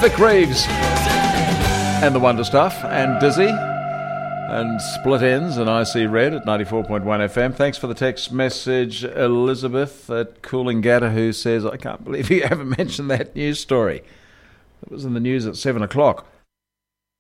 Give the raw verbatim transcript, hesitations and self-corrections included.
Vic Reeves and the Wonder Stuff and Dizzy and Split Ends and I See Red at ninety-four point one F M. Thanks for the text message, Elizabeth at Coolangatta, who says, I can't believe you haven't mentioned that news story. It was in the news at seven o'clock.